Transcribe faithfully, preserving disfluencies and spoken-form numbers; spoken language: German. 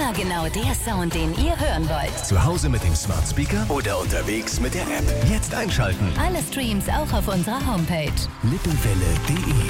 Immer genau der Sound, den ihr hören wollt. Zu Hause mit dem Smart Speaker oder unterwegs mit der App. Jetzt einschalten. Alle Streams auch auf unserer Homepage. Lippewelle punkt de